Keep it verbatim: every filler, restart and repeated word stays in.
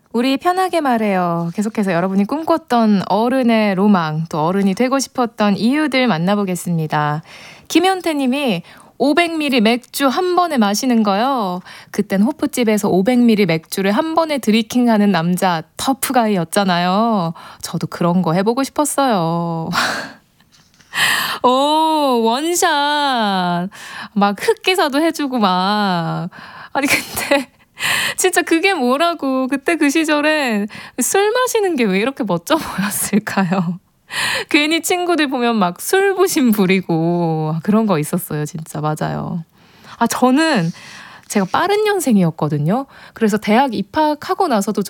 우리 편하게 말해요. 계속해서 여러분이 꿈꿨던 어른의 로망, 또 어른이 되고 싶었던 이유들 만나보겠습니다. 김현태 님이 오백 밀리리터 맥주 한 번에 마시는 거요. 그땐 호프집에서 오백 밀리리터 맥주를 한 번에 드리킹하는 남자 터프가이였잖아요. 저도 그런 거 해보고 싶었어요. 오, 원샷. 막 흑기사도 해주고 막. 아니 근데 진짜 그게 뭐라고. 그때 그 시절에 술 마시는 게 왜 이렇게 멋져 보였을까요? 괜히 친구들 보면 막 술부심 부리고 그런 거 있었어요. 진짜 맞아요. 아 저는 제가 빠른 년생이었거든요. 그래서 대학 입학하고 나서도